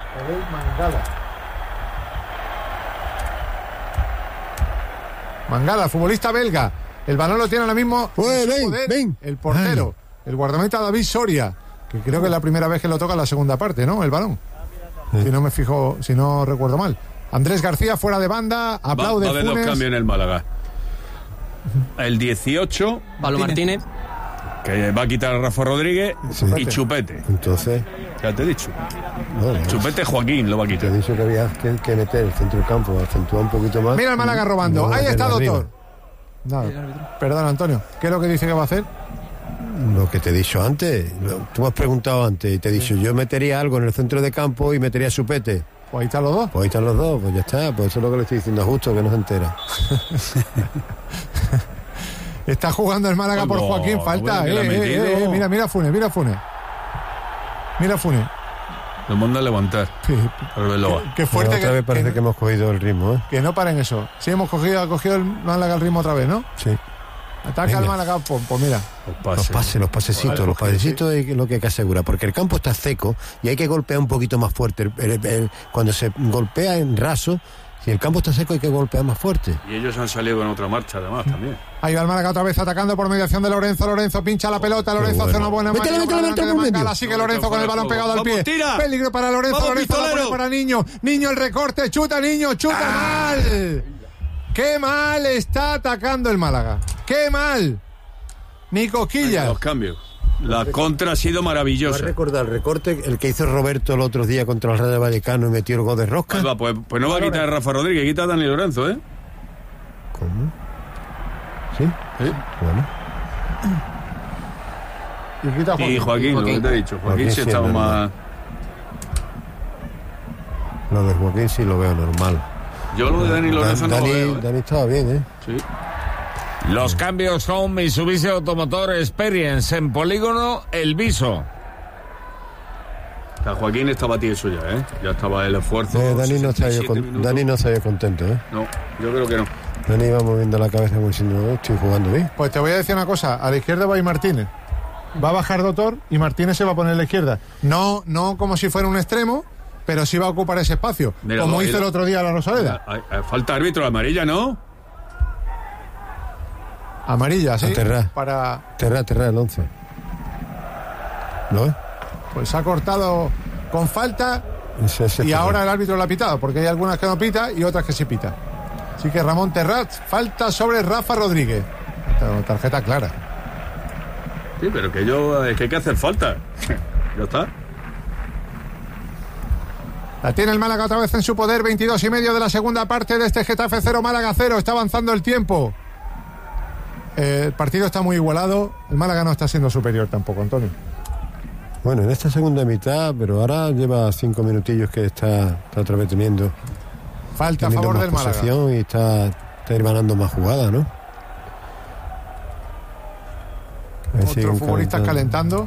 Mangala, futbolista belga. El balón lo tiene ahora mismo el portero, el guardameta David Soria, que creo que es la primera vez que lo toca en la segunda parte, ¿no? El balón. Si no recuerdo mal. Andrés García fuera de banda, aplaude. Va a haber dos cambios en el Málaga. El 18, Pablo Martínez, que va a quitar a Rafa Rodríguez, y Chupete. Entonces, ya te he dicho. No. Chupete Joaquín lo va a Te quitar. he dicho que había que meter el centro del campo, acentuar un poquito más. Mira el Málaga robando. No, Ahí está, arriba. doctor. Nada. Perdón, Antonio. ¿Qué es lo que dice que va a hacer? Lo que te he dicho antes. Tú me has preguntado antes y te he dicho, yo metería algo en el centro de campo y metería a Chupete. Pues ahí están los dos. Pues ahí están los dos, pues ya está. Pues eso es lo que le estoy diciendo a Justo, que no se entera. Está jugando el Málaga por Joaquín. Falta. Mira Funes. Mira Funes. Lo manda a levantar. Qué fuerte. Otra vez parece que hemos cogido el ritmo, ¿eh? Que no paren eso. Sí, ha cogido el Málaga el ritmo otra vez, ¿no? Sí. Ataca al Málaga, pues mira. Los pasecitos es lo que hay que asegurar, porque el campo está seco y hay que golpear un poquito más fuerte. Cuando se golpea en raso, si el campo está seco hay que golpear más fuerte. Y ellos han salido en otra marcha además también. Ahí va el Málaga otra vez atacando por mediación de Lorenzo. Lorenzo pincha la pelota. Lorenzo hace una buena mano. Sigue Lorenzo con el balón pegado al pie. Peligro para Lorenzo. Lorenzo la pone para Niño. Niño el recorte. Chuta Niño. Mal. Qué mal está atacando el Málaga. ¡Qué mal! Ni cosquillas. Los cambios. La contra ha sido maravillosa. ¿No recuerda el recorte, el que hizo Roberto el otro día contra el Rayo Vallecano y metió el gol de rosca? Pues no va a quitar a Rafa Rodríguez, quita a Dani Lorenzo, ¿eh? ¿Cómo? ¿Sí? Bueno. Y Joaquín, lo que te he dicho. Joaquín sí estaba más... Lo de Joaquín sí lo veo normal. Yo lo de Dani Lorenzo no lo veo. Dani estaba bien, ¿eh? Sí. Los cambios con Mitsubishi Automotor Experience en Polígono El Viso. Joaquín estaba tieso ya, ¿eh? Ya estaba el esfuerzo. Dani no se había contento, ¿eh? No, yo creo que no. Dani iba moviendo la cabeza como diciendo, estoy jugando bien. Pues te voy a decir una cosa. A la izquierda va a ir Martínez. Va a bajar Doctor y Martínez se va a poner a la izquierda. No como si fuera un extremo, pero sí va a ocupar ese espacio. Mira, como hizo el otro día la Rosaleda. Falta árbitro, amarilla, ¿no? Amarilla, sí. Terra, el 11. ¿No es? Pues ha cortado con falta y ahora el árbitro lo ha pitado, porque hay algunas que no pita y otras que sí pita. Así que Ramón Terrat, falta sobre Rafa Rodríguez. Tarjeta clara. Sí, pero es que hay que hacer falta. Ya está. La tiene el Málaga otra vez en su poder, 22:30 de la segunda parte de este Getafe 0, Málaga 0. Está avanzando el tiempo. El partido está muy igualado. El Málaga no está siendo superior tampoco, Antonio. Bueno, en esta segunda mitad, pero ahora lleva 5 minutillos que está otra vez teniendo falta a favor del Málaga y está hermanando más jugadas, ¿no? Otros futbolistas calentando.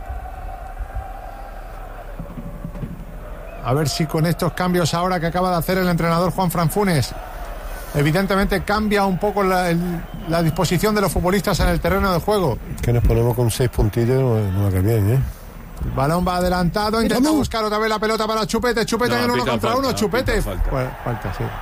A ver si con estos cambios ahora que acaba de hacer el entrenador Juanfran Funes, evidentemente cambia un poco la disposición de los futbolistas en el terreno de juego. Que nos ponemos con 6 puntillos, no va a cambiar, ¿eh? El balón va adelantado, intenta buscar otra vez la pelota para Chupete en uno contra uno, Chupete. Falta, sí.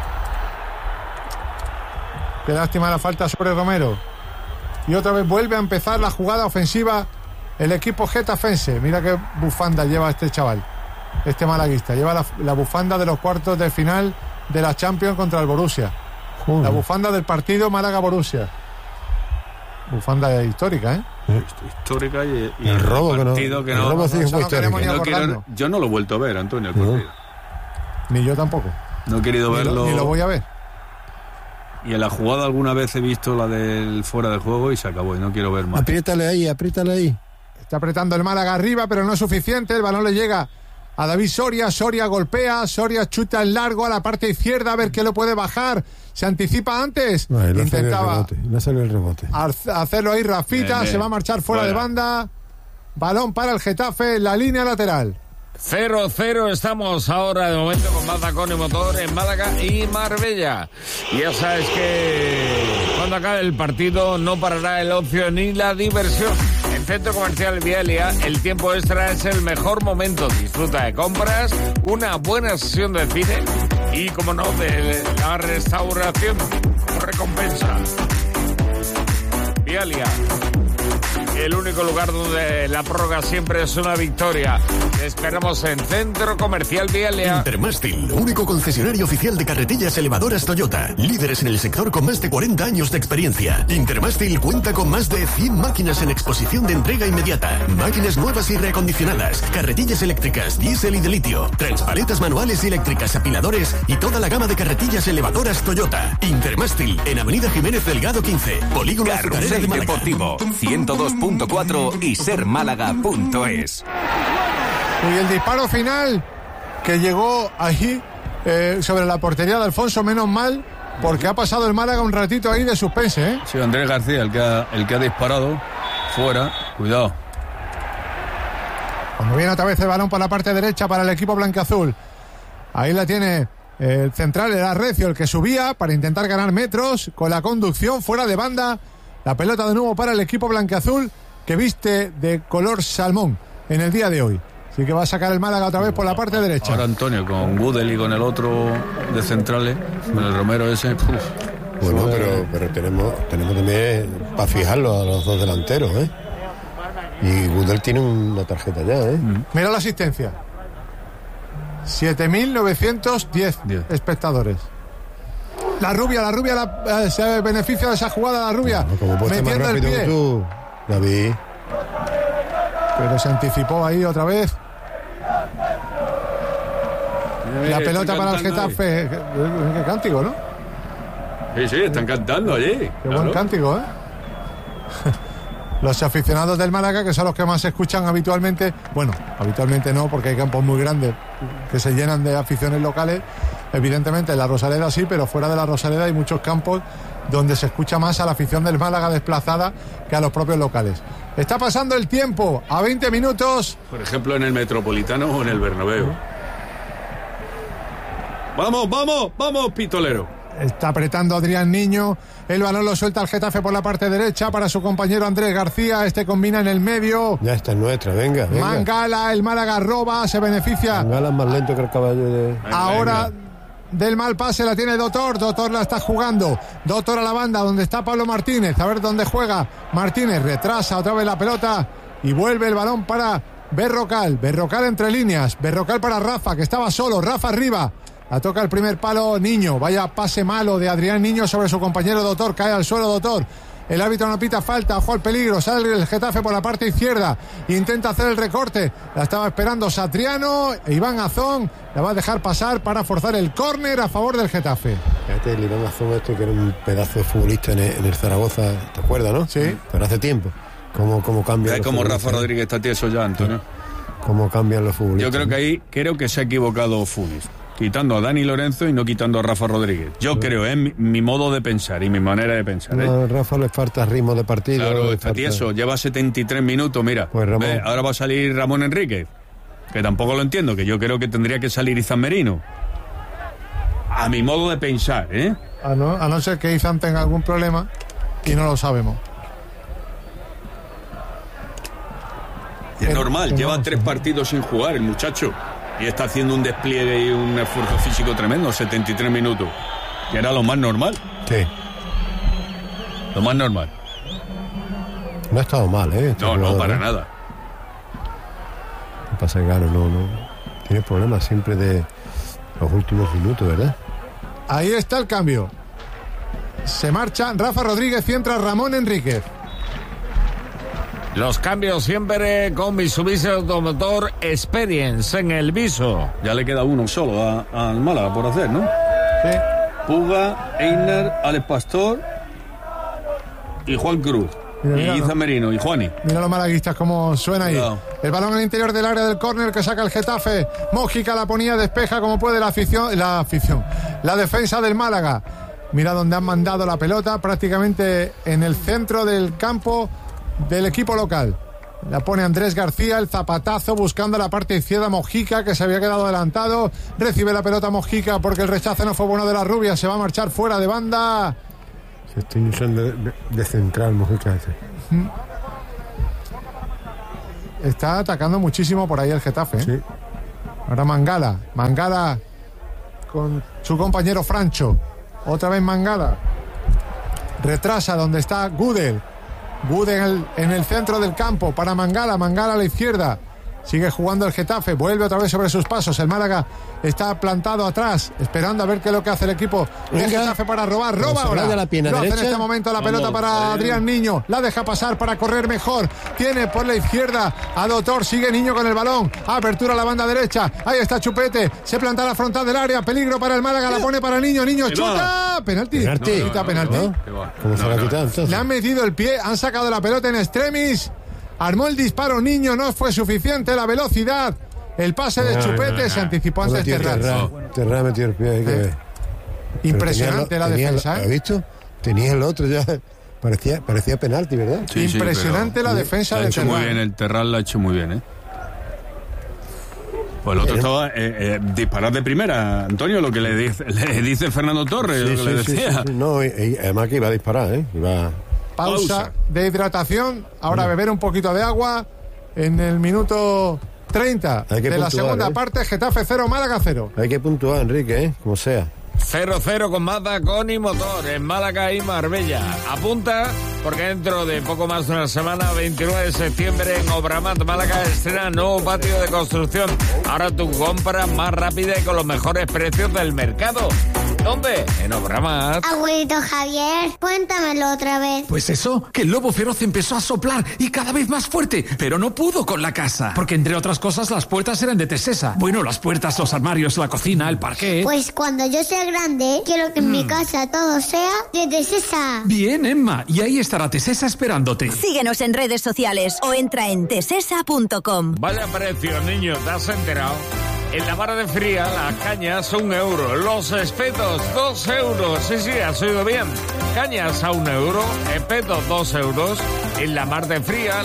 Qué lástima la falta sobre Romero. Y otra vez vuelve a empezar la jugada ofensiva el equipo getafense. Mira qué bufanda lleva este chaval, este malaguista. Lleva la bufanda de los cuartos de final de la Champions contra el Borussia. La bufanda del partido Málaga-Borussia. Bufanda histórica, ¿eh? Histórica y el robo partido que no. Yo no lo he vuelto a ver, Antonio, el partido. Ni yo tampoco. No he querido verlo. Ni lo voy a ver. Y en la jugada alguna vez he visto la del fuera de juego y se acabó y no quiero ver más. Apriétale ahí. Está apretando el Málaga arriba, pero no es suficiente. El balón le llega a David Soria. Soria golpea. Soria chuta en largo a la parte izquierda a ver qué lo puede bajar. Se anticipa antes. Intentaba el rebote. Hacerlo ahí Rafita. Se va a marchar fuera de banda. Balón para el Getafe en la línea lateral. 0-0 estamos ahora de momento con Mazzacón y Motor en Málaga y Marbella. Y ya sabes que cuando acabe el partido no parará el ocio ni la diversión. En Centro Comercial Vialia, el tiempo extra es el mejor momento. Disfruta de compras, una buena sesión de cine y, como no, de la restauración como recompensa. Vialia, el único lugar donde la prórroga siempre es una victoria. Te esperamos en Centro Comercial Vialia. Intermástil, único concesionario oficial de carretillas elevadoras Toyota. Líderes en el sector con más de 40 años de experiencia. Intermástil cuenta con más de 100 máquinas en exposición de entrega inmediata. Máquinas nuevas y reacondicionadas. Carretillas eléctricas, diésel y de litio. Transpaletas manuales y eléctricas, apiladores y toda la gama de carretillas elevadoras Toyota. Intermástil, en Avenida Jiménez Delgado 15. Polígono Azucarera de Málaga. Deportivo 102.4 y sermálaga.es. Y el disparo final que llegó ahí sobre la portería de Alfonso, menos mal, porque ha pasado el Málaga un ratito ahí de suspense, ¿eh? Sí, Andrés García, el que ha disparado fuera. Cuidado. Cuando viene otra vez el balón por la parte derecha para el equipo blanquiazul. Ahí la tiene el central, era Recio, el que subía para intentar ganar metros con la conducción fuera de banda. La pelota de nuevo para el equipo blanquiazul, que viste de color salmón en el día de hoy. Así que va a sacar el Málaga otra vez por la parte derecha. Ahora Antonio con Gudel y con el otro de centrales, con el Romero ese. Bueno, pero tenemos también para fijarlo a los dos delanteros, ¿eh? Y Gudel tiene una tarjeta ya, ¿eh? Mira la asistencia. 7.910 espectadores. La rubia se beneficia de esa jugada, la rubia. No, como puedes más metiendo el rápido pie. que tú, David. Pero se anticipó ahí otra vez. La pelota para el Getafe. Qué cántico, ¿no? Sí, están cantando allí. Qué buen cántico, ¿eh? Los aficionados del Málaga, que son los que más se escuchan habitualmente. Bueno, habitualmente no, porque hay campos muy grandes que se llenan de aficiones locales. Evidentemente en la Rosaleda sí, pero fuera de la Rosaleda hay muchos campos donde se escucha más a la afición del Málaga desplazada que a los propios locales. Está pasando el tiempo a 20 minutos. Por ejemplo, en el Metropolitano o en el Bernabéu. Vamos, pistolero. Está apretando Adrián Niño. El balón lo suelta al Getafe por la parte derecha para su compañero Andrés García. Este combina en el medio. Ya está nuestra, venga. Mangala, el Málaga roba, se beneficia. Mangala es más lento que el caballo de... Ahora del mal pase la tiene Dotor la está jugando. Dotor a la banda donde está Pablo Martínez. A ver dónde juega Martínez. Retrasa otra vez la pelota y vuelve el balón para Berrocal entre líneas. Berrocal para Rafa, que estaba solo. Rafa arriba. La toca el primer palo Niño. Vaya pase malo de Adrián Niño sobre su compañero Dotor. Cae al suelo Dotor. El árbitro no pita falta. Ojo al peligro. Sale el Getafe por la parte izquierda. Intenta hacer el recorte. La estaba esperando Satriano. Iván Azón la va a dejar pasar para forzar el córner a favor del Getafe. Fíjate, el Iván Azón que era un pedazo de futbolista en el Zaragoza. ¿Te acuerdas, no? Sí. Pero hace tiempo. ¿Cómo cambia? Es como Rafa Rodríguez está tieso ya, Antonio. ¿Cómo cambian los futbolistas? Yo creo que se ha equivocado Funes, quitando a Dani Lorenzo y no quitando a Rafa Rodríguez. Yo creo, es mi modo de pensar y mi manera de pensar. No, a Rafa le falta ritmo de partido. Claro, está tieso, lleva 73 minutos, mira. Pues Ramón. Ahora va a salir Ramón Enríquez, que tampoco lo entiendo, que yo creo que tendría que salir Izan Merino. A mi modo de pensar, ¿eh? A no ser que Izan tenga algún problema y no lo sabemos. Y es normal, lleva 3 partidos sin jugar el muchacho. Y está haciendo un despliegue y un esfuerzo físico tremendo, 73 minutos. Que era lo más normal. Sí. Lo más normal. No ha estado mal, ¿eh? No, para nada. No pasa, claro, no. Tiene problemas siempre de los últimos minutos, ¿verdad? Ahí está el cambio. Se marcha Rafa Rodríguez y entra Ramón Enríquez. Los cambios siempre con Mitsubishi Automotor Experience en el viso. Ya le queda uno solo al Málaga por hacer, ¿no? Sí. Puga, Einer, Alex Pastor y Juan Cruz. Mira, y Izan Merino y Juani. Mira los malaguistas como suena ahí. Cuidado. El balón en el interior del área del córner que saca el Getafe. Mójica la ponía, despeja como puede la defensa del Málaga. Mira dónde han mandado la pelota, prácticamente en el centro del campo del equipo local. La pone Andrés García, el zapatazo buscando la parte izquierda. Mojica, que se había quedado adelantado, recibe la pelota Mojica porque el rechace no fue bueno de la rubia. Se va a marchar fuera de banda. Se está usando de central Mojica ese. está atacando muchísimo por ahí el Getafe. Sí. Ahora Mangala con su compañero Francho. Otra vez Mangala. Retrasa donde está Gudel en el centro del campo para Mangala a la izquierda. Sigue jugando el Getafe, vuelve otra vez sobre sus pasos. El Málaga está plantado atrás, esperando a ver qué es lo que hace el equipo del Getafe para robar. Roba ahora. La pierna lo hace derecha. en este momento la pelota para Adrián Niño. La deja pasar para correr mejor. Tiene por la izquierda a Dotor. Sigue Niño con el balón. Apertura a la banda derecha. Ahí está Chupete. Se planta a la frontal del área. Peligro para el Málaga. La pone para Niño. Niño chuta. Penalti. Penalti. ¿Cómo se la ha quitado entonces? Le han metido el pie. Han sacado la pelota en extremis. Armó el disparo Niño, no fue suficiente la velocidad. El pase de Chupete se anticipó antes de Terrá. Terrá metió el pie. Hay que ver. Impresionante la defensa. ¿Has visto? Tenía el otro ya. Parecía penalti, ¿verdad? Sí, impresionante la defensa de Terrá. Muy bien, el Terrá lo ha hecho muy bien, Pues el otro estaba disparar de primera, Antonio, lo que le dice Fernando Torres, lo que le decía. Sí. No, y además que iba a disparar, Pausa de hidratación. Ahora beber un poquito de agua. En el minuto 30 de la segunda parte, Getafe 0, Málaga 0. Hay que puntuar, Enrique, como sea. 0-0 con Mazda, con y motor en Málaga y Marbella. Apunta porque dentro de poco más de una semana, 29 de septiembre, en Obramat Málaga estrena nuevo patio de construcción. Ahora tu compra más rápida y con los mejores precios del mercado. ¿Dónde? En Obramat. Abuelito Javier, cuéntamelo otra vez. Pues eso, que el lobo feroz empezó a soplar y cada vez más fuerte, pero no pudo con la casa. Porque entre otras cosas las puertas eran de Tesesa. Bueno, las puertas, los armarios, la cocina, el parquet. Pues cuando yo sea grande, quiero que en mi casa todo sea de Tesesa. Bien, Emma, y ahí estará Tesesa esperándote. Síguenos en redes sociales o entra en tesesa.com. Vaya precio, niño, ¿te has enterado? En la Mar de Fría, las cañas a €1. Los espetos, €2. Sí, has oído bien. Cañas a €1, espetos €2. En la Mar de Fría,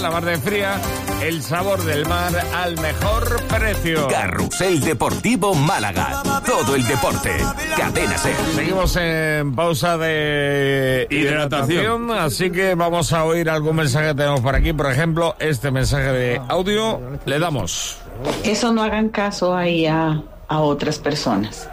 el sabor del mar al mejor precio. Carrusel Deportivo Málaga. Todo el deporte. Cadena SER. Seguimos en pausa de hidratación, así que vamos a oír algún mensaje que tenemos por aquí. Por ejemplo, este mensaje de audio, le damos. Eso no hagan caso ahí a otras personas.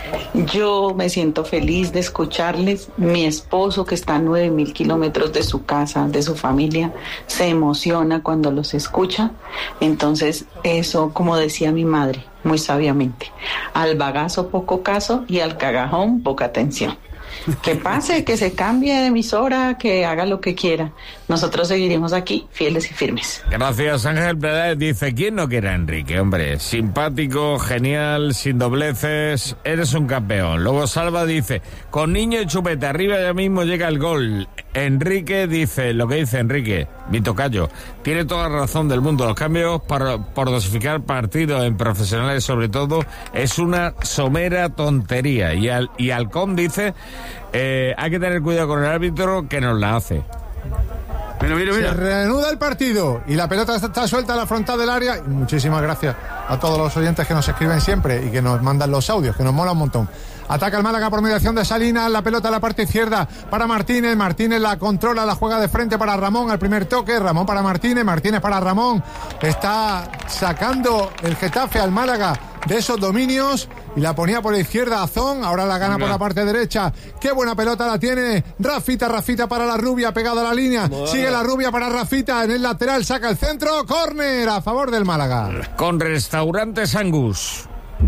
Yo me siento feliz de escucharles. Mi esposo, que está a 9.000 kilómetros de su casa, de su familia, se emociona cuando los escucha. Entonces, eso, como decía mi madre, muy sabiamente, al bagazo poco caso y al cagajón poca atención. Que pase, que se cambie de emisora, que haga lo que quiera. Nosotros seguiremos aquí, fieles y firmes. Gracias, Ángel Pérez. Dice, ¿quién no quiere a Enrique? Hombre, simpático, genial, sin dobleces, eres un campeón. Luego Salva dice, con Niño y Chupete arriba ya mismo llega el gol. Enrique dice, lo que dice Enrique, mi tocayo, tiene toda la razón del mundo. Los cambios por dosificar partidos en profesionales, sobre todo, es una somera tontería. Y Alcón dice, hay que tener cuidado con el árbitro que nos la hace. Mira. Se reanuda el partido y la pelota está suelta a la frontal del área. Y muchísimas gracias a todos los oyentes que nos escriben siempre y que nos mandan los audios, que nos mola un montón. Ataca el Málaga por mediación de Salinas, la pelota a la parte izquierda para Martínez la controla, la juega de frente para Ramón al primer toque, Ramón para Martínez para Ramón. Está sacando el Getafe al Málaga de esos dominios y la ponía por la izquierda Azón, ahora la gana por la parte derecha. Qué buena pelota la tiene Rafita para la Rubia, pegado a la línea. Sigue la Rubia para Rafita en el lateral, saca el centro, córner a favor del Málaga. Con Restaurantes Angus.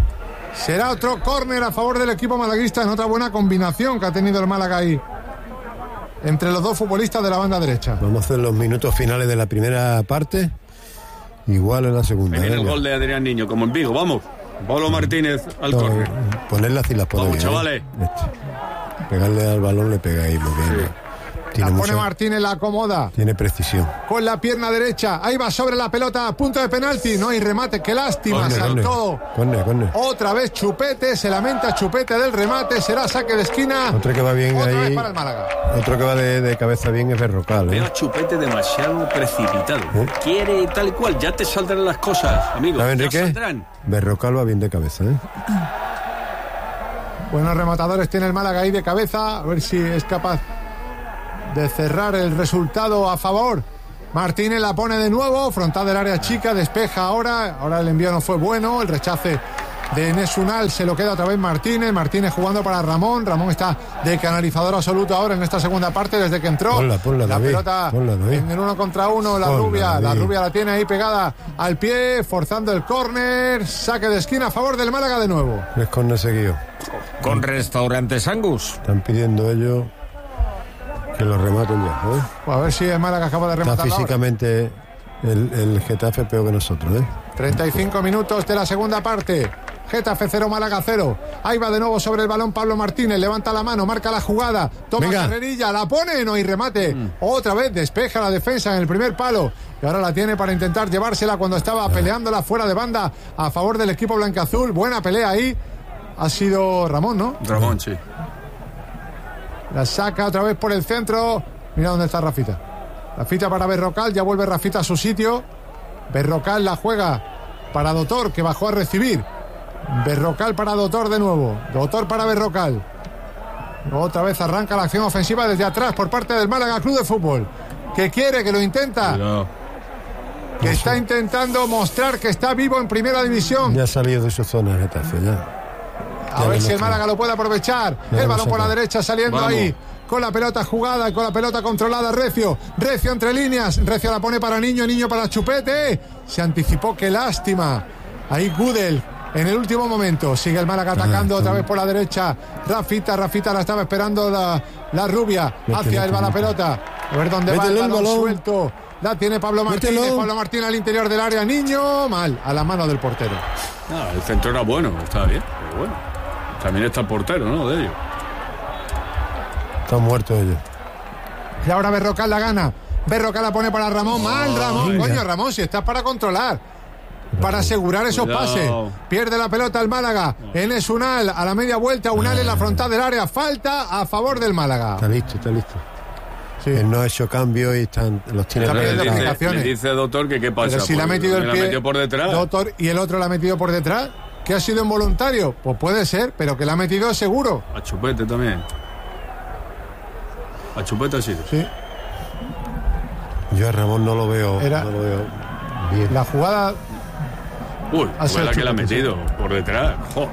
Será otro córner a favor del equipo malaguista en otra buena combinación que ha tenido el Málaga ahí entre los dos futbolistas de la banda derecha. Vamos a hacer los minutos finales de la primera parte, igual en la segunda. Viene el gol de Adrián Niño, como en Vigo, vamos. Pablo Martínez al córner. Ponerla así las pone vamos, bien, chavales. Pegarle al balón le pega ahí muy bien. Sí. La pone Martínez, la acomoda. Tiene precisión. Con la pierna derecha, ahí va sobre la pelota, punto de penalti, no hay remate, qué lástima, saltó. Corner. Otra vez Chupete, se lamenta Chupete del remate, será saque de esquina. Otro que va bien otra ahí. Vez para el Málaga. Otro que va de cabeza bien es Berrocal. Veo a Chupete demasiado precipitado. Quiere tal y cual, ya te saldrán las cosas, amigo. ¿Sabes, Enrique? Ya saldrán. Berrocal va bien de cabeza, Buenos rematadores tiene el Málaga ahí de cabeza, a ver si es capaz de cerrar el resultado a favor Martínez la pone de nuevo, frontal del área chica, despeja ahora el envío no fue bueno, el rechace de Enes Unal se lo queda otra vez Martínez jugando para Ramón está de canalizador absoluto ahora en esta segunda parte desde que entró. Ponla, la David, pelota en el 1 contra 1, la rubia la tiene ahí pegada al pie, forzando el córner, saque de esquina a favor del Málaga de nuevo. Es córner seguido. Con Restaurantes Angus. Están pidiendo ellos que lo rematen ya, ¿eh? Pues a ver si el Málaga acaba de rematar. Está físicamente el Getafe peor que nosotros, ¿eh? 35 minutos de la segunda parte. Getafe 0, Málaga 0. Ahí va de nuevo sobre el balón Pablo Martínez. Levanta la mano, marca la jugada. Toma carrerilla, la pone, no hay remate. Otra vez despeja la defensa en el primer palo. Y ahora la tiene para intentar llevársela cuando estaba peleándola fuera de banda a favor del equipo blancaazul. Buena pelea ahí. Ha sido Ramón, ¿no? Ramón, sí. La saca otra vez por el centro. Mira dónde está Rafita. Rafita para Berrocal. Ya vuelve Rafita a su sitio. Berrocal la juega para Dotor, que bajó a recibir. Berrocal para Dotor de nuevo. Dotor para Berrocal. Otra vez arranca la acción ofensiva desde atrás por parte del Málaga Club de Fútbol. Que quiere, que lo intenta. No. Que está intentando mostrar que está vivo en primera división. Ya ha salido de su zona el Getafe, ya. A ver si el Málaga lo puede aprovechar. El balón por la derecha saliendo ahí. Con la pelota jugada, con la pelota controlada Recio entre líneas. Recio la pone para Niño para Chupete. Se anticipó, qué lástima. Ahí Gudel. En el último momento sigue el Málaga atacando otra vez por la derecha. Rafita la estaba esperando la rubia. Hacia él va la pelota. A ver dónde va el balón suelto. La tiene Pablo Martínez. Pablo Martínez al interior del área. Niño, mal, a la mano del portero. No, el centro era bueno, estaba bien, pero bueno. También está el portero, ¿no? De ellos. Están muertos ellos. Y ahora Berrocal la gana. Berrocal la pone para Ramón. Mal, Ramón. Coño, Ramón, si estás para controlar. Para asegurar esos pases. Pierde la pelota el Málaga. Enes Unal a la media vuelta. Unal en la frontal del área. Falta a favor del Málaga. Está listo. Sí. Él no ha hecho cambio y los tiene. Le dice Doctor que qué pasa. Pero si le ha metido el pie. La metió por detrás. Doctor, y el otro la ha metido por detrás. ¿Que ha sido involuntario? Pues puede ser, pero que la ha metido seguro. A Chupete también. A Chupete sí. Sí. Yo a Ramón no lo veo. No lo veo bien. La jugada. Uy, fue la que la ha metido por detrás. Jo.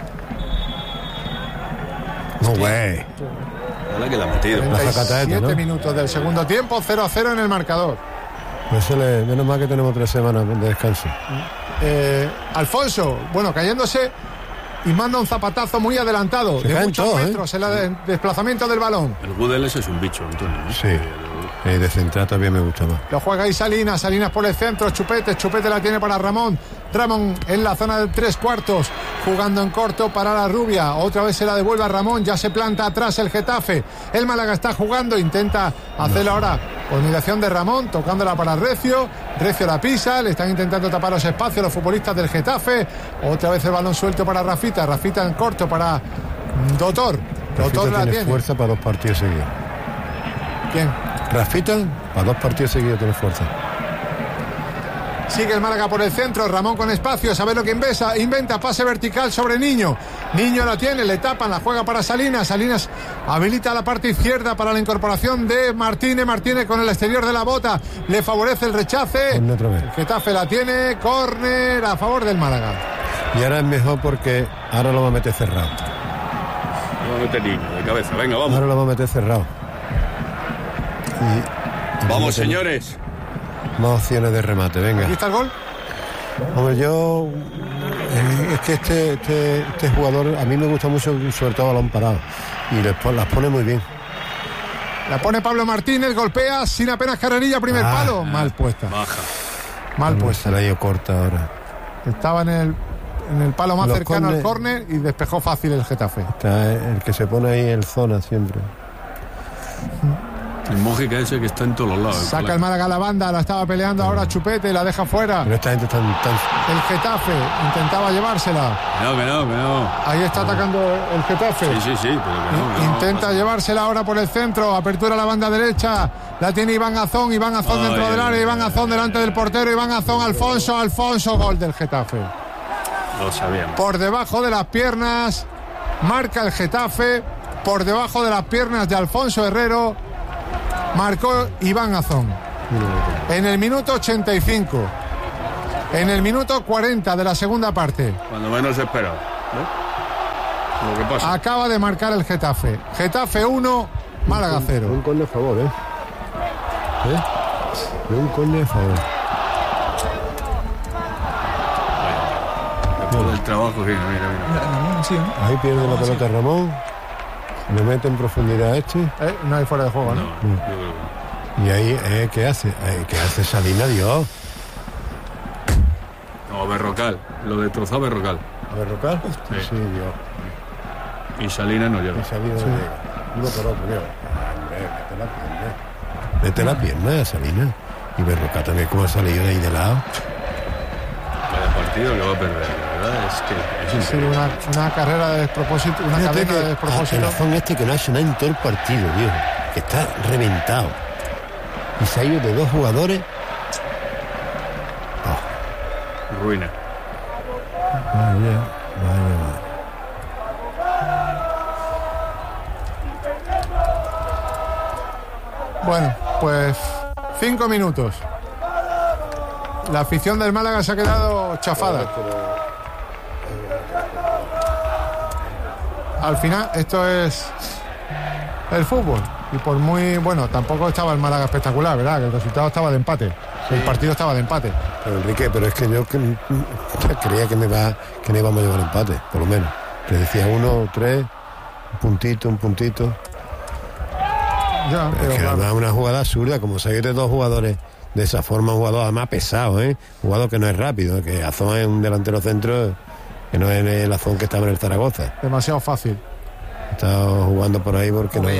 No, güey. Fue la que la ha metido. 7 minutos del segundo tiempo, 0-0 en el marcador. Menos mal que tenemos 3 semanas de descanso. Alfonso, cayéndose y manda un zapatazo muy adelantado. De muchos metros en el desplazamiento del balón. El Gudel ese es un bicho, Antonio, ¿no? Sí. De central todavía me gusta más. Lo juega ahí Salinas por el centro, Chupete la tiene para Ramón en la zona de 3/4, jugando en corto para la rubia, otra vez se la devuelve a Ramón, ya se planta atrás el Getafe, el Málaga está jugando, intenta hacerlo ahora con mediación de Ramón, tocándola para Recio la pisa, le están intentando tapar los espacios los futbolistas del Getafe, otra vez el balón suelto para Rafita en corto para Dotor la tiene. Fuerza para 2 partidos seguidos. ¿Quién? Rafita, para 2 partidos seguidos tiene fuerza. Sigue el Málaga por el centro, Ramón con espacio, a ver lo que inventa, pase vertical sobre Niño la tiene, le tapan, la juega para Salinas habilita la parte izquierda para la incorporación de Martínez con el exterior de la bota, le favorece el rechace, el Getafe la tiene, córner a favor del Málaga. Y ahora es mejor porque ahora lo va a meter cerrado. Lo va a meter Niño de cabeza, venga, vamos. Ahora lo va a meter cerrado. Vamos, señores. Más opciones de remate, venga. ¿Aquí está el gol? Hombre, yo... es que este jugador a mí me gusta mucho, sobre todo balón parado. Y las pone muy bien. La pone Pablo Martínez, golpea sin apenas carrerilla, primer palo. Mal puesta. Baja. Mal puesta. Se la ha ido corta ahora. Estaba en el palo más cercano al córner y despejó fácil el Getafe. Está el que se pone ahí en zona siempre. El Mójica ese que está en todos los lados. Saca el Málaga a la banda, la estaba peleando ahora Chupete, la deja fuera. Pero esta gente está El Getafe intentaba llevársela. Que no. Ahí está atacando el Getafe. Sí, pero que no. Intenta llevársela ahora por el centro, apertura a la banda derecha, la tiene Iván Azón dentro del área, Iván Azón delante del portero, Iván Azón, Alfonso, gol del Getafe. Lo sabíamos. Por debajo de las piernas, marca el Getafe, por debajo de las piernas de Alfonso Herrero. Marcó Iván Azón. En el minuto 85. En el minuto 40 de la segunda parte. Cuando menos esperado, ¿no? Lo que pasa. Acaba de marcar el Getafe. Getafe 1, Málaga 0. Un córner a favor, un córner a favor. Después del trabajo, mira. Ahí pierde la pelota Ramón. Le mete en profundidad a este. No hay fuera de juego, ¿no? Y ahí, ¿qué hace? ¿Qué hace Salina, Dios? No, Berrocal. Lo destrozó Berrocal. ¿A Berrocal? Sí. Sí, Dios. Y Salina no llega. Y Salina no llega. Uno por otro, mira. Mete la pierna a Salina. Y Berrocal también, como ha salido de ahí de lado. Vaya partido que va a perder, la verdad es que es increíble. Una carrera de despropósito, una cadena de despropósito. El razón que no ha hecho nada en todo el partido, viejo. Que está reventado. Y se ha ido de 2 jugadores. Ruina. Vaya. Bueno, pues 5 minutos. La afición del Málaga se ha quedado chafada. Al final, esto es el fútbol. Y por muy bueno, tampoco estaba el Málaga espectacular, ¿verdad? Que el resultado estaba de empate. Sí. El partido estaba de empate. Pero Enrique, pero es que yo creía que no íbamos a llevar empate, por lo menos. Le decía 1, 3, un puntito. Ya, pero es que además una jugada absurda, como se de 2 jugadores de esa forma, un jugador además pesado, un jugador que no es rápido, que Azón es un delantero centro que no es el Azón que estaba en el Zaragoza. Demasiado fácil. Está jugando por ahí porque no.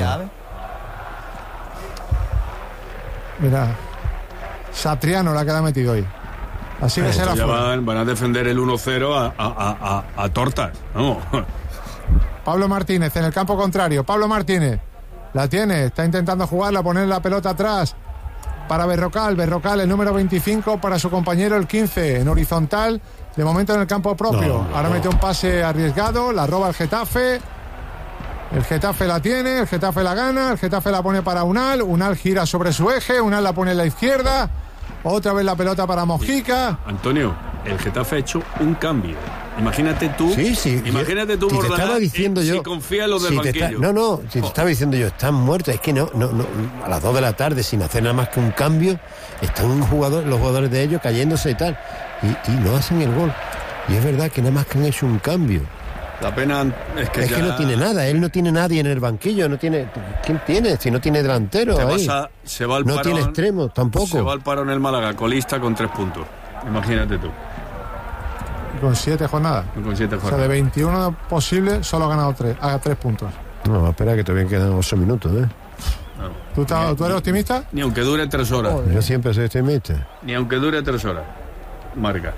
Mira, Satriano la que le ha metido hoy. Así que será fuera. Van a defender el 1-0 a tortas. No. Pablo Martínez en el campo contrario. Pablo Martínez la tiene, está intentando jugarla, poner la pelota atrás para Berrocal, el número 25 para su compañero el 15 en horizontal, de momento en el campo propio. Ahora mete un pase arriesgado, la roba el Getafe la tiene, el Getafe la gana, el Getafe la pone para Unal gira sobre su eje, Unal la pone en la izquierda, otra vez la pelota para Mojica. Antonio, el Getafe ha hecho un cambio. Imagínate tú. Sí. Imagínate tú, si te estaba diciendo yo, si confía en los del banquillo. Si te estaba diciendo yo, están muertos. Es que no, a las 2 de la tarde, sin hacer nada más que un cambio, están los jugadores de ellos cayéndose y tal. Y no hacen el gol. Y es verdad que nada más que han hecho un cambio. La pena es que no tiene nada, él no tiene nadie en el banquillo, no tiene. ¿Quién tiene? Si no tiene delantero. Se va al no parón, tiene extremo tampoco. Se va al parón el Málaga, colista con 3 puntos. Imagínate tú. Con 7 jornadas. O sea, de 21 posibles, solo ha ganado 3 puntos. No, espera que todavía quedan 8 minutos, No. ¿Tú eres optimista? Ni aunque dure 3 horas. Yo siempre soy optimista. Ni aunque dure 3 horas. Marca.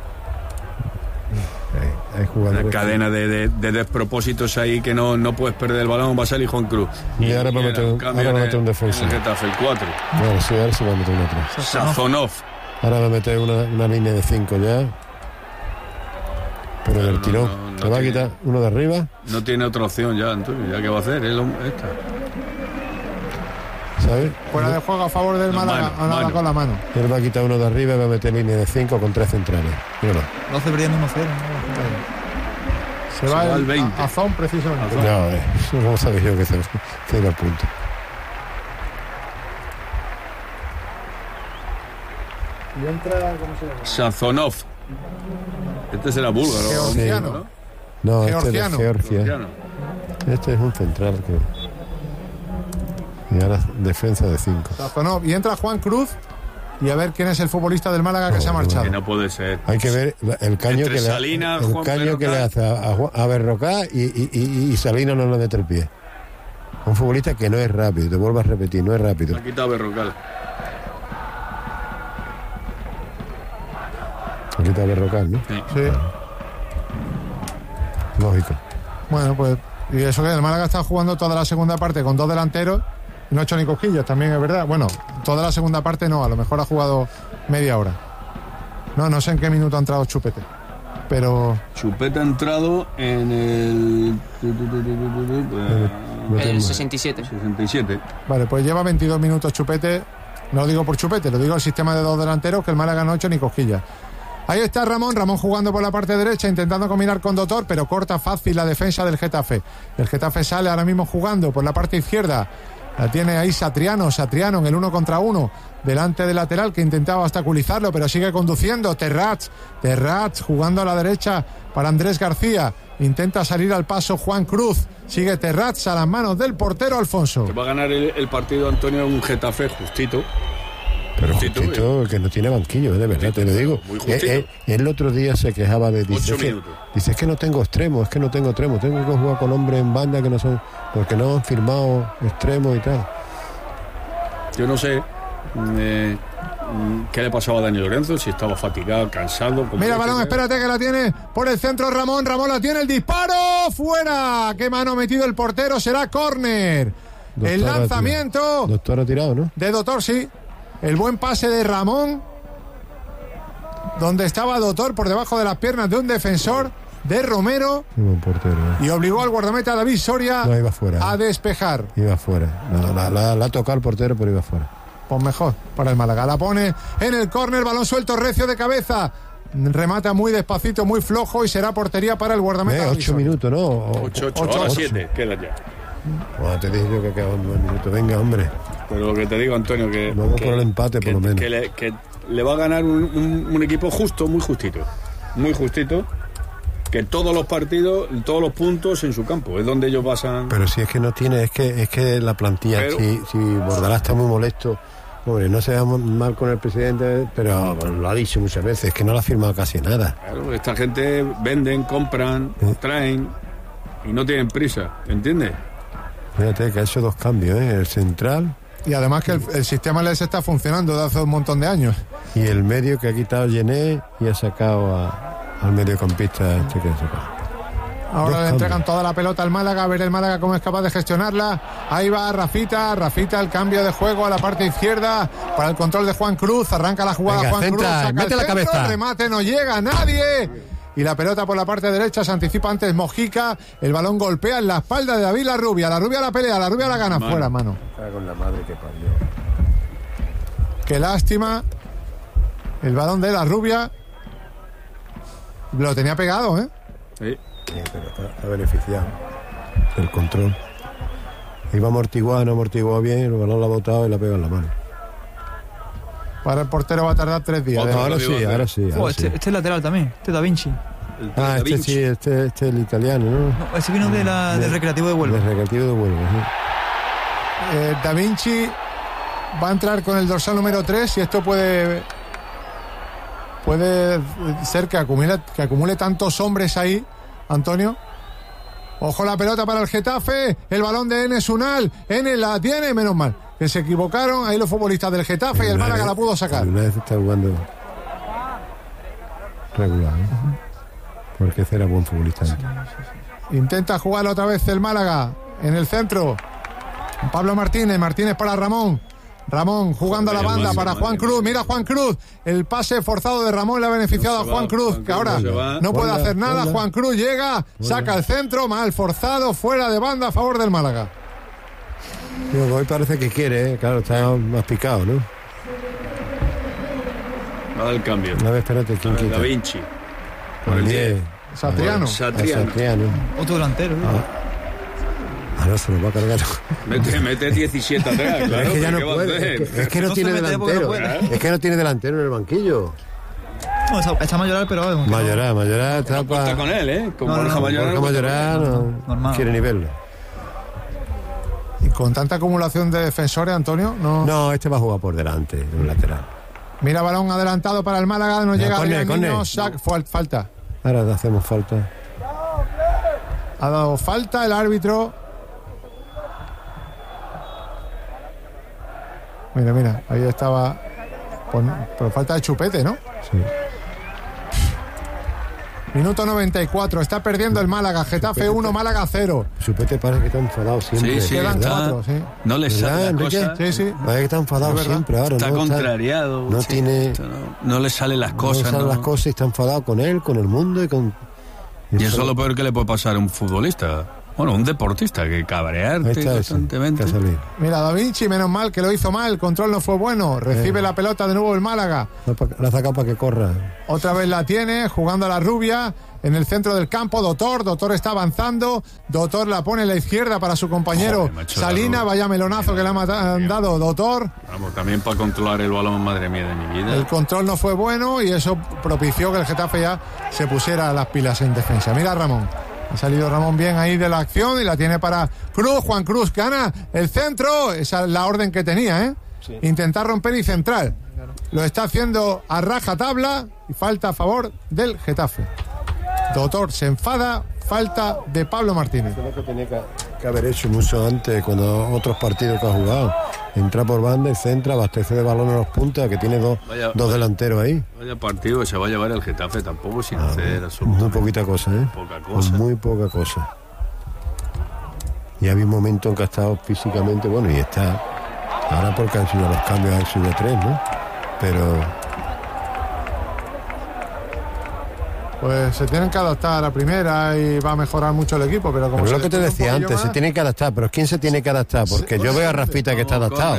Hay jugadores. Una cadena de despropósitos ahí que no puedes perder el balón. Va a salir Juan Cruz. Y ahora va a meter un defensa. El 4. Bueno, sí, ahora sí va a meter un otro. Sazonov. Ahora va a meter una línea de 5 ya. Pero del tirón. ¿Te va a quitar uno de arriba? No tiene otra opción ya, Antonio. ¿Ya qué va a hacer? Esta. ¿Sabes? Fuera de juego a favor del Málaga, mano. Con la mano. Él va a quitar uno de arriba y va a meter línea de 5 con 3 centrales. Míralo. 12 perdiendo 1-0. Se va el 20. Azón precisamente. No, ¿cómo sabes yo que se iba al punto? Y entra, ¿cómo se llama? Sazonov. Este será búlgaro. Georgiano. No, este es Georgia. Este es un central que... Y ahora defensa de 5. Sazonov. Y entra Juan Cruz. Y a ver quién es el futbolista del Málaga que se ha marchado. Que no puede ser. Hay que ver el caño que le hace a Berrocal y Salina no le mete el pie. Un futbolista que no es rápido, te vuelvo a repetir, no es rápido. Ha quitado Berrocal. Ha quitado Berrocal, ¿no? Sí. Lógico. Bueno, pues, y eso que el Málaga está jugando toda la segunda parte con 2 delanteros. No ha hecho ni cosquillas, también es verdad. Bueno, toda la segunda parte no, a lo mejor ha jugado media hora. No sé en qué minuto ha entrado Chupete. Pero... Chupete ha entrado en el 67. 67. Vale, pues lleva 22 minutos Chupete No lo digo por Chupete, lo digo el sistema de 2 delanteros, que el Málaga no ha hecho ni cosquillas. Ahí está Ramón jugando por la parte derecha, intentando combinar con Dotor, pero corta fácil la defensa del Getafe. El Getafe sale ahora mismo jugando por la parte izquierda. La tiene ahí Satriano en el 1 contra 1, delante del lateral que intentaba obstaculizarlo, pero sigue conduciendo. Terrats jugando a la derecha para Andrés García. Intenta salir al paso Juan Cruz. Sigue Terrats a las manos del portero Alfonso. Se va a ganar el partido, Antonio, un Getafe justito. Pero justito, que no tiene banquillo, de verdad, te lo digo. El otro día se quejaba de... Dice, es que no tengo extremos, tengo que jugar con hombres en banda que no son... Porque no han firmado extremos y tal. Yo no sé qué le pasaba a Dani Lorenzo, si estaba fatigado, cansado... Mira, balón, espérate que la tiene por el centro Ramón la tiene, el disparo, fuera. Qué mano ha metido el portero, será córner. El lanzamiento... Doctor ha tirado, ¿no? De Dotor, sí. El buen pase de Ramón, donde estaba Dotor por debajo de las piernas de un defensor de Romero. Buen portero, y obligó al guardameta David Soria a despejar. Iba fuera. La ha tocado el portero, pero iba fuera. Pues mejor para el Málaga. La pone en el córner, balón suelto, recio de cabeza. Remata muy despacito, muy flojo y será portería para el guardameta. 8 minutos, ¿no? 8, ahora 7, queda ya. Bueno, te dije yo que quedaban 2 minutos. Venga, hombre. Pero lo que te digo, Antonio, que... Vamos por el empate, por lo menos. Que le va a ganar un equipo justo, muy justito. Muy justito. Que todos los partidos, todos los puntos en su campo. Es donde ellos pasan... Pero si es que no tiene... Es que la plantilla, si Bordalás está muy molesto... Hombre, no se va mal con el presidente, pero lo ha dicho muchas veces, es que no le ha firmado casi nada. Claro, esta gente venden, compran, traen y no tienen prisa, ¿entiendes? Fíjate que ha hecho 2 cambios, el central... Y además que el sistema les está funcionando desde hace un montón de años. Y el medio que ha quitado Gené y ha sacado al mediocampista que ha sacado. Ahora le entregan toda la pelota al Málaga, a ver el Málaga cómo es capaz de gestionarla. Ahí va Rafita, el cambio de juego a la parte izquierda para el control de Juan Cruz. Arranca la jugada. Venga, Juan Cruz, saca mete la cabeza. El remate, no llega a nadie. Y la pelota por la parte derecha, se anticipa antes Mojica. El balón golpea en la espalda de David Larrubia. Larrubia la pelea, Larrubia la gana. Fuera, mano. Con la madre que parió. Qué lástima. El balón de Larrubia. Lo tenía pegado, ¿eh? Sí. Pero está beneficiado el control. Iba amortiguado, no amortiguado bien, el balón lo ha botado y la pega en la mano. Para el portero va a tardar 3 días. Ahora sí. Este es lateral también, este Da Vinci. Este es el italiano, ¿no? Ese vino del Recreativo de Huelva. Del Recreativo de Huelva, sí. Da Vinci va a entrar con el dorsal número 3 y esto puede ser que acumule tantos hombres ahí, Antonio. Ojo la pelota para el Getafe, el balón de Enes Unal. Enes la tiene, menos mal que se equivocaron ahí los futbolistas del Getafe y el Málaga la pudo sacar. Una vez está jugando regular, ¿no? Porque ese era buen futbolista. Intenta jugar otra vez el Málaga en el centro. Pablo Martínez para Ramón jugando a la banda para Juan Cruz. Mira Juan Cruz, el pase forzado de Ramón le ha beneficiado a Juan Cruz, que ahora no puede hacer nada. Juan Cruz llega, saca el centro, mal forzado, fuera de banda a favor del Málaga. Hoy parece que quiere, claro, está más picado, ¿no? Va el cambio. A ver, espérate, ¿quién quita? Da Vinci. Por el 10. Satriano. Otro delantero. No, se lo va a cargar. Mete 17 atrás, claro. Es que ya no puede. Es que no tiene delantero. Es que no tiene delantero en el banquillo. No, está Mayoral, pero... Mayoral está para... con él, ¿eh? Con Borja Mayoral no quiere ni verlo. Y con tanta acumulación de defensores, Antonio, no, este va a jugar por delante, en un lateral. Mira, balón adelantado para el Málaga, no llega a falta. Ahora hacemos falta. Ha dado falta el árbitro. Mira, ahí estaba. Por falta de Chupete, ¿no? Sí. Minuto 94, está perdiendo el Málaga. Getafe 1, Málaga 0. Chupete parece que está enfadado siempre. Sí, quedan 4, sí. No le sale la cosa. Sí. Parece que está enfadado siempre ahora. Está contrariado. No le salen las cosas. No le salen las cosas y está enfadado con él, con el mundo y con... Y eso es lo peor que le puede pasar a un futbolista. Bueno, un deportista que cabrearte constantemente. Mira, Da Vinci, menos mal que lo hizo mal, el control no fue bueno, recibe la pelota de nuevo el Málaga. La ha sacado para que corra. Otra vez la tiene, jugando a la rubia, en el centro del campo, Dotor está avanzando, Dotor la pone en la izquierda para su compañero Salina, vaya melonazo que le han dado Dotor. Vamos, también para controlar el balón, madre mía de mi vida. El control no fue bueno y eso propició que el Getafe ya se pusiera las pilas en defensa. Mira Ramón. Ha salido Ramón bien ahí de la acción y la tiene para Cruz. Juan Cruz gana el centro. Esa es la orden que tenía, ¿eh? Sí. Intentar romper y central. Lo está haciendo a raja tabla y falta a favor del Getafe. Dotor se enfada, falta de Pablo Martínez. Eso es lo que tenía que haber hecho mucho antes, cuando otros partidos que ha jugado. Entra por banda y centra, abastece de balón a los puntas, que tiene dos delanteros ahí. Vaya partido que se va a llevar el Getafe tampoco sin hacer absolutamente muy poquita cosa, ¿eh? Poca cosa. Muy poca cosa. Y había un momento en que ha estado físicamente, bueno, y está. Ahora porque han sido los cambios, han sido 3, ¿no? Pero. Pues se tienen que adaptar a la primera y va a mejorar mucho el equipo, pero como es lo que te decía antes, más, se tienen que adaptar, pero ¿quién se tiene que adaptar? Porque yo veo a Rafita que está adaptado.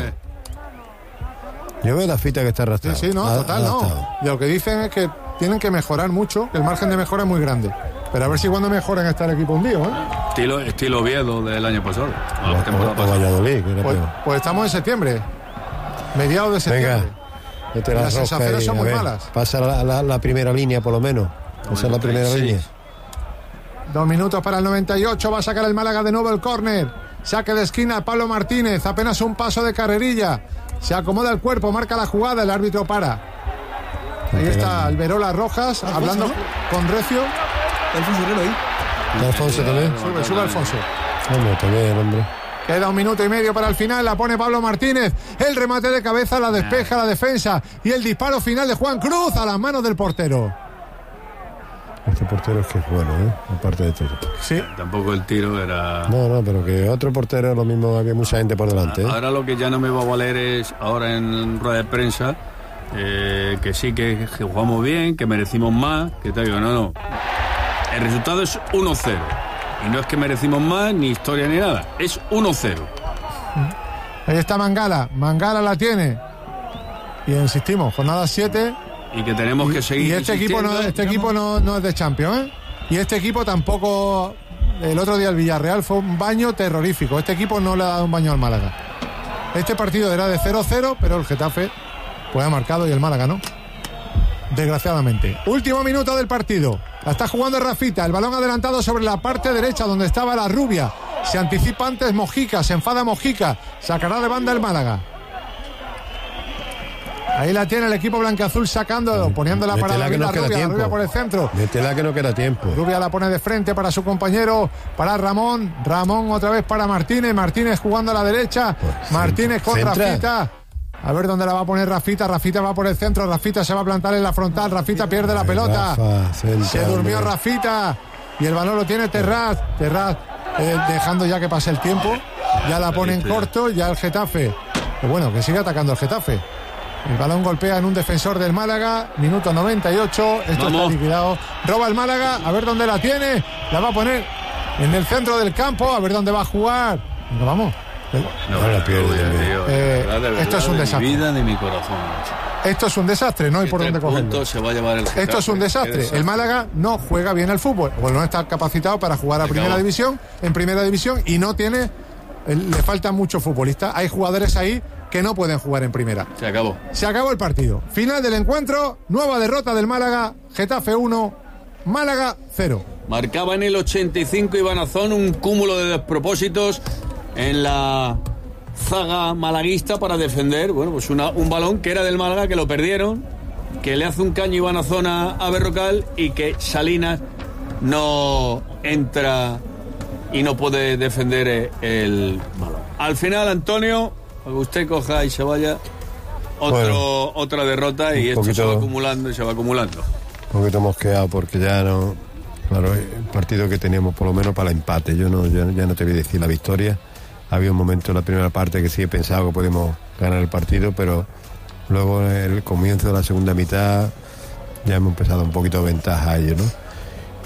Yo veo a Rafita que está adaptado. Sí, no, total, no. Y lo que dicen es que tienen que mejorar mucho, que el margen de mejora es muy grande. Pero a ver si cuando mejoren está el equipo hundido, ¿eh? Estilo Oviedo del año pasado. O Valladolid, pues estamos en septiembre, mediados de septiembre. Venga, las sensaciones son muy malas. Pasa la primera línea por lo menos. Esa es la primera línea. 2 minutos para el 98. Va a sacar el Málaga de nuevo el córner. Saque de esquina Pablo Martínez. Apenas un paso de carrerilla. Se acomoda el cuerpo, marca la jugada. El árbitro para. Ahí está Alberola Rojas hablando con Recio. Alfonso Herrero ahí. Alfonso también. Sube Alfonso. Hombre, también, hombre. Queda 1 minuto y medio para el final. La pone Pablo Martínez. El remate de cabeza, la despeja la defensa. Y el disparo final de Juan Cruz a las manos del portero. Este portero es que es bueno, ¿eh? Aparte de todo. Sí. Tampoco el tiro era... No, pero que otro portero es lo mismo, había mucha gente por delante, ¿eh? Ahora lo que ya no me va a valer es, ahora en rueda de prensa, que sí que jugamos bien, que merecimos más, que te digo, no. El resultado es 1-0. Y no es que merecimos más, ni historia ni nada. Es 1-0. Ahí está Mangala. Mangala la tiene. Y insistimos, jornada 7... Y que tenemos que seguir. Y este equipo no es de Champions, ¿eh? Y este equipo tampoco. El otro día el Villarreal fue un baño terrorífico. Este equipo no le ha dado un baño al Málaga. Este partido era de 0-0, pero el Getafe pues ha marcado y el Málaga no. Desgraciadamente. Último minuto del partido. La está jugando Rafita. El balón adelantado sobre la parte derecha donde estaba la rubia. Se anticipa antes Mojica. Se enfada Mojica. Sacará de banda el Málaga. Ahí la tiene el equipo blanqueazul sacando, poniéndola para la rubia por el centro. Métela que no queda tiempo. Rubia la pone de frente para su compañero, para Ramón. Ramón otra vez para Martínez. Martínez jugando a la derecha. Pues Martínez con Rafita. A ver dónde la va a poner Rafita. Rafita va por el centro. Rafita se va a plantar en la frontal. Rafita pierde la pelota. Se durmió Rafita. Y el balón lo tiene Terraz. Terraz dejando ya que pase el tiempo. Ya la pone en corto. Ya el Getafe. Pero bueno, que sigue atacando el Getafe. El balón golpea en un defensor del Málaga. Minuto 98. Esto está liquidado. Roba el Málaga. A ver dónde la tiene. La va a poner en el centro del campo. A ver dónde va a jugar. No, vamos. No la pierde. Esto es un desastre. De mi vida, de mi corazón. Esto es un desastre. No hay por dónde cogerlo. Se va a llevar el Getafe. Esto es un desastre. El Málaga no juega bien al fútbol. O no está capacitado para jugar a primera división. En primera división. Y no tiene... Le faltan muchos futbolistas. Hay jugadores ahí que no pueden jugar en primera. Se acabó el partido. Final del encuentro. Nueva derrota del Málaga. Getafe 1, Málaga 0. Marcaba en el 85 Iván Azón un cúmulo de despropósitos en la zaga malaguista para defender, bueno, pues un balón que era del Málaga, que lo perdieron, que le hace un caño Iván Azón a Berrocal y que Salinas no entra y no puede defender el balón. Al final, Antonio, usted coja y se vaya otra derrota y esto se va acumulando y se va acumulando. Un poquito mosqueado porque ya no... Claro, el partido que teníamos por lo menos para el empate. Yo ya no te voy a decir la victoria. Había un momento en la primera parte que sí he pensado que podemos ganar el partido, pero luego en el comienzo de la segunda mitad ya hemos empezado un poquito de ventaja a ellos, ¿no?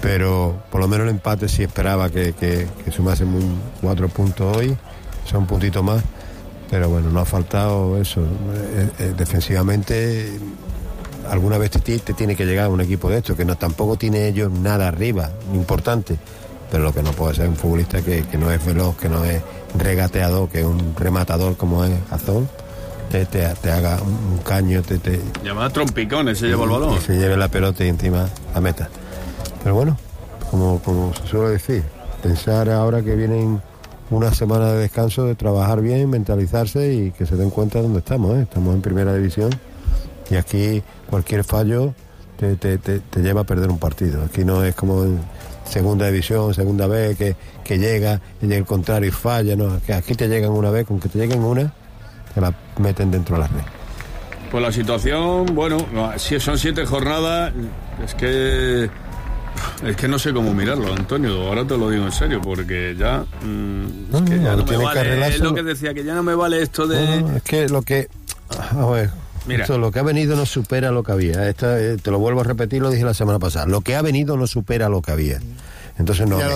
pero por lo menos el empate sí esperaba que sumasen 4 puntos hoy, son un puntito más, pero bueno, no ha faltado eso. Defensivamente alguna vez te tiene que llegar un equipo de estos, que no, tampoco tiene ellos nada arriba importante, pero lo que no puede ser un futbolista que no es veloz, que no es regateador, que es un rematador como es Azón, te haga un caño, llama trompicones, se lleva el balón, y se lleve la pelota y encima la meta. Pero bueno, como se suele decir, pensar ahora que vienen una semana de descanso, de trabajar bien, mentalizarse y que se den cuenta de dónde estamos, estamos en primera división y aquí cualquier fallo te lleva a perder un partido. Aquí no es como en segunda división, segunda vez, que llega y llega el contrario y falla, no, que aquí te llegan una vez, con que te lleguen una, te la meten dentro de la red. Pues la situación, bueno, si son 7 jornadas, es que no sé cómo mirarlo, Antonio, ahora te lo digo en serio, porque ya es que ya no me vale, es lo que decía, que ya no me vale esto de... No, es que lo que... A ver, esto, lo que ha venido no supera lo que había. Te lo vuelvo a repetir, lo dije la semana pasada. Lo que ha venido no supera lo que había. Entonces no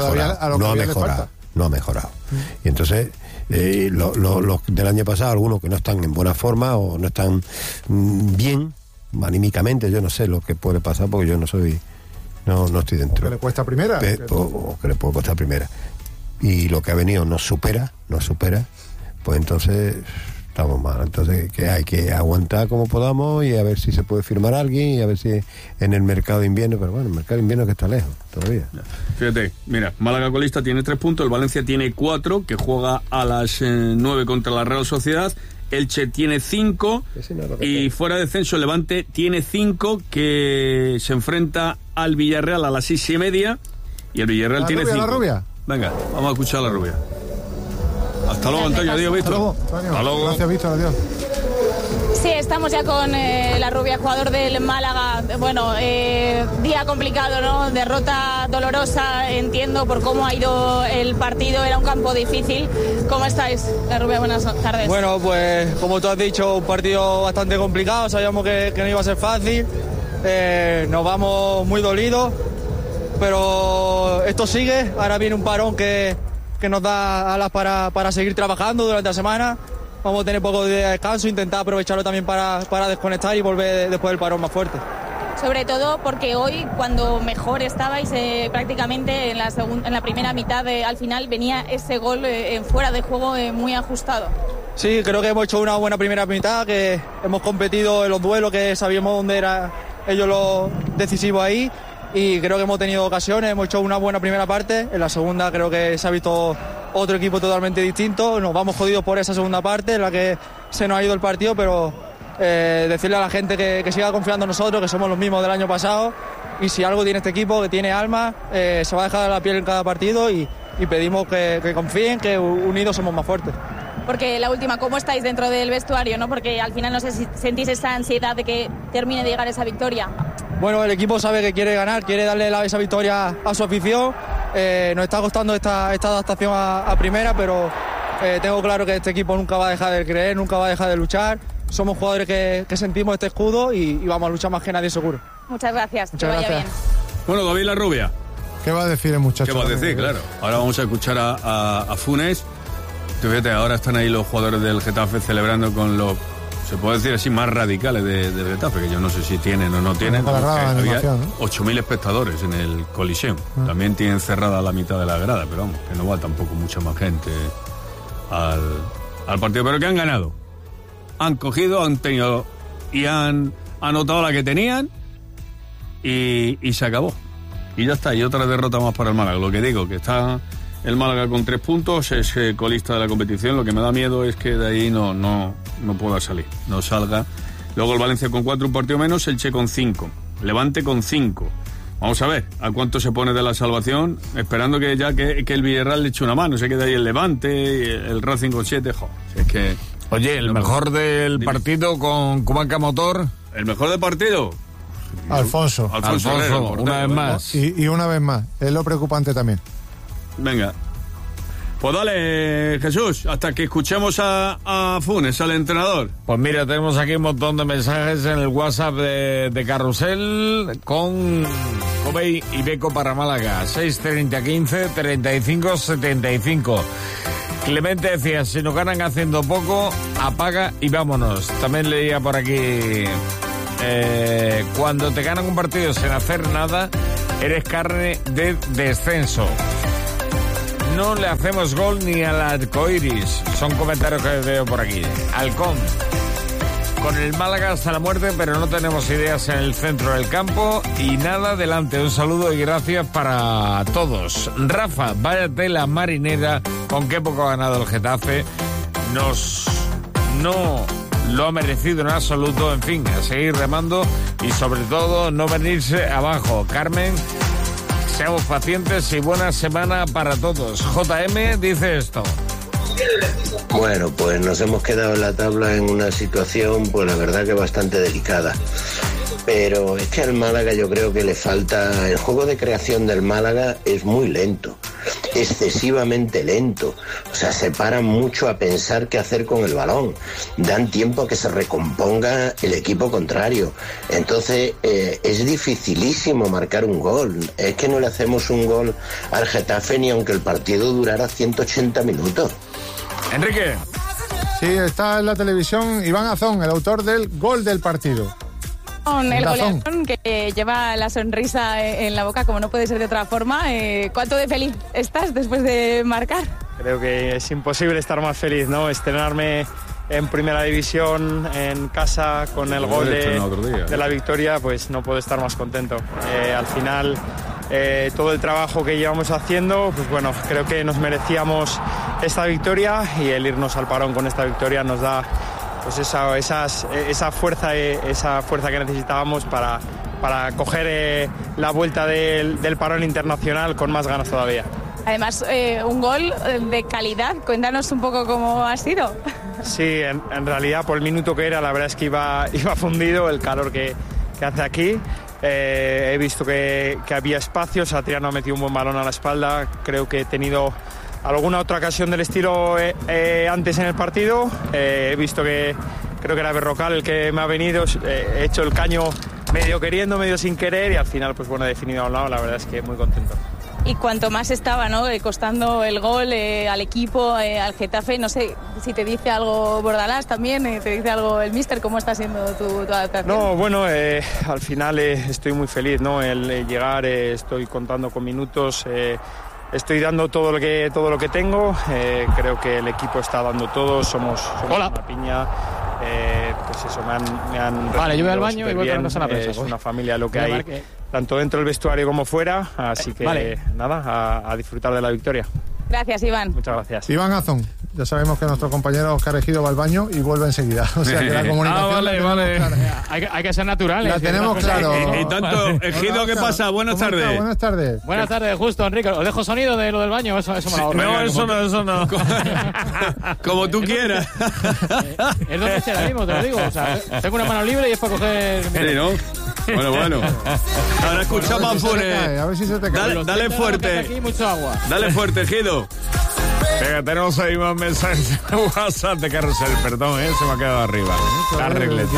ha mejorado. Y entonces los del año pasado, algunos que no están en buena forma o no están bien anímicamente, yo no sé lo que puede pasar porque yo no soy... No estoy dentro. ¿Que le cuesta primera? O que le puede costar primera. Y lo que ha venido no supera, pues entonces estamos mal. Entonces que hay que aguantar como podamos y a ver si se puede firmar a alguien y a ver si en el mercado de invierno, pero bueno, el mercado de invierno que está lejos todavía. Fíjate, mira, Málaga colista tiene 3 puntos, el Valencia tiene 4, que juega a las 9 contra la Real Sociedad. Elche tiene 5 y fuera de descenso el Levante tiene 5, que se enfrenta al Villarreal a las 6:30 y el Villarreal tiene 5. ¿La rubia? Venga, vamos a escuchar a la rubia. Hasta luego, Antonio. Adiós, Víctor. Hasta luego. Gracias, Víctor. Adiós. Sí, estamos ya con la rubia, jugador del Málaga. Bueno, día complicado, ¿no? Derrota dolorosa, entiendo, por cómo ha ido el partido. Era un campo difícil. ¿Cómo estáis, la rubia? Buenas tardes. Bueno, pues como tú has dicho, un partido bastante complicado. Sabíamos que no iba a ser fácil. Nos vamos muy dolidos, pero esto sigue. Ahora viene un parón que nos da alas para seguir trabajando durante la semana. Vamos a tener poco de descanso, intentar aprovecharlo también para desconectar y volver después del parón más fuerte. Sobre todo porque hoy, cuando mejor estabais, prácticamente en la primera mitad, al final venía ese gol en fuera de juego muy ajustado. Sí, creo que hemos hecho una buena primera mitad, que hemos competido en los duelos, que sabíamos dónde era ellos los decisivos ahí, y creo que hemos tenido ocasiones, hemos hecho una buena primera parte. En la segunda creo que se ha visto otro equipo totalmente distinto. Nos vamos jodidos por esa segunda parte en la que se nos ha ido el partido, pero decirle a la gente que siga confiando en nosotros, que somos los mismos del año pasado, y si algo tiene este equipo, que tiene alma, se va a dejar la piel en cada partido, y pedimos que confíen, que unidos somos más fuertes. Porque la última, ¿cómo estáis dentro del vestuario, no? Porque al final no sé si sentís esa ansiedad de que termine de llegar esa victoria. Bueno, el equipo sabe que quiere ganar, quiere darle esa victoria a su afición. Nos está costando esta adaptación a primera, pero tengo claro que este equipo nunca va a dejar de creer, nunca va a dejar de luchar. Somos jugadores que sentimos este escudo y vamos a luchar más que nadie, seguro. Muchas gracias. Muchas gracias. Vaya bien. Bueno, David la rubia. ¿Qué va a decir el muchacho? ¿Qué va a decir? Claro. Ahora vamos a escuchar a Funes. Fíjate, ahora están ahí los jugadores del Getafe celebrando con los, se puede decir así, más radicales del Getafe, que yo no sé si tienen o no tienen. Había 8.000 espectadores en el Coliseum. También tienen cerrada la mitad de la grada, pero vamos, que no va tampoco mucha más gente al partido. Pero que han ganado. Han cogido, han tenido y han anotado la que tenían y se acabó. Y ya está, y otra derrota más para el Málaga. Lo que digo, que está el Málaga con 3 puntos, es colista de la competición. Lo que me da miedo es que de ahí no pueda salir, no salga. Luego el Valencia con 4, un partido menos, el Che con 5, Levante con 5. Vamos a ver a cuánto se pone de la salvación, esperando que ya que el Villarreal le eche una mano, se quede ahí el Levante, el Racing con 7, es que... Oye, el mejor del partido con Cubanca Motor. El mejor del partido... Alfonso Herrera, una vez más. Y una vez más, es lo preocupante también. Venga. Pues dale, Jesús, hasta que escuchemos a Funes, al entrenador. Pues mira, tenemos aquí un montón de mensajes en el WhatsApp de Carrusel con Cobey y Beco para Málaga. 630 15 35 75. Clemente decía, si nos ganan haciendo poco, apaga y vámonos. También leía por aquí, cuando te ganan un partido sin hacer nada, eres carne de descenso. No le hacemos gol ni al arcoiris. Son comentarios que veo por aquí. Halcón. Con el Málaga hasta la muerte, pero no tenemos ideas en el centro del campo y nada delante. Un saludo y gracias para todos. Rafa, vaya tela marinera, con qué poco ha ganado el Getafe. No lo ha merecido en absoluto. En fin, a seguir remando y sobre todo no venirse abajo. Carmen, seamos pacientes y buena semana para todos. JM dice esto. Bueno, pues nos hemos quedado en la tabla en una situación, pues la verdad que bastante delicada. Pero es que al Málaga yo creo que le falta... El juego de creación del Málaga es muy lento, excesivamente lento. O sea, se paran mucho a pensar qué hacer con el balón. Dan tiempo a que se recomponga el equipo contrario. Entonces, es dificilísimo marcar un gol. Es que no le hacemos un gol al Getafe ni aunque el partido durara 180 minutos. Enrique. Sí, está en la televisión Iván Azón, el autor del gol del partido. El goleador que lleva la sonrisa en la boca, como no puede ser de otra forma. ¿Cuánto de feliz estás después de marcar? Creo que es imposible estar más feliz, ¿no? Estrenarme en primera división, en casa, con el gol de la victoria, pues no puedo estar más contento. Al final, todo el trabajo que llevamos haciendo, pues bueno, creo que nos merecíamos esta victoria y el irnos al parón con esta victoria nos da pues esa fuerza que necesitábamos para coger la vuelta del parón internacional con más ganas todavía. Además, un gol de calidad. Cuéntanos un poco cómo ha sido. Sí, en realidad por el minuto que era, la verdad es que iba fundido el calor que hace aquí. He visto que había espacio, Satriano ha metido un buen balón a la espalda. Creo que he tenido alguna otra ocasión del estilo antes en el partido. He visto que creo que era Berrocal el que me ha venido. He hecho el caño medio queriendo, medio sin querer y al final pues bueno, he definido a un lado. La verdad es que muy contento. Y cuanto más estaba, ¿no?, costando el gol al equipo, al Getafe. No sé si te dice algo Bordalás también, te dice algo el míster, ¿cómo está siendo tu adaptación? No, bueno, al final estoy muy feliz, ¿no? El llegar, estoy contando con minutos, estoy dando todo lo que tengo. Creo que el equipo está dando todo, somos una piña. Pues eso, me han vale, yo voy al baño y voy bien. con a la prensa. Es una familia lo que hay, tanto dentro del vestuario como fuera, así que vale. Nada, a disfrutar de la victoria. Gracias, Iván. Muchas gracias. Iván Azón. Ya sabemos que nuestro compañero Oscar Ejido va al baño y vuelve enseguida. O sea, que la comunicación vale. Hay que ser naturales. La tenemos claro. Y tanto, Ejido, ¿qué pasa? Buenas tardes. Buenas tardes. Buenas tardes, justo, Enrique. ¿Os dejo sonido de lo del baño? Eso me lo ahorro. No, eso no. Como tú quieras. Es donde esté ahora mismo, te lo digo. O sea, tengo una mano libre y es para coger... Sí, ¿no? Bueno. Ahora escuchamos a Funes. A ver si se te cae. Dale fuerte. Aquí mucho agua. Dale fuerte, Ejido. Venga, tenemos ahí más mensajes de WhatsApp de Carrusel. Perdón, se me ha quedado arriba. La regleta.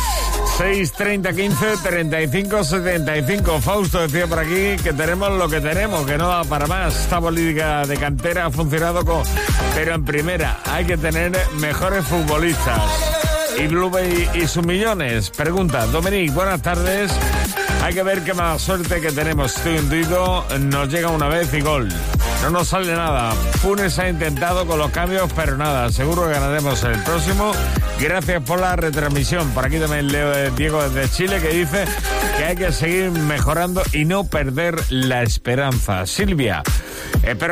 630 15 35 75. Fausto decía por aquí que tenemos lo que tenemos, que no da para más. Esta política de cantera ha funcionado pero en primera hay que tener mejores futbolistas. ¿Y Blue Bay y sus millones? Pregunta Dominic, buenas tardes. Hay que ver qué mala suerte que tenemos. Estoy hundido, nos llega una vez y gol. No nos sale nada. Funes ha intentado con los cambios, pero nada. Seguro que ganaremos el próximo. Gracias por la retransmisión. Por aquí también leo Diego desde Chile, que dice que hay que seguir mejorando y no perder la esperanza. Silvia, espero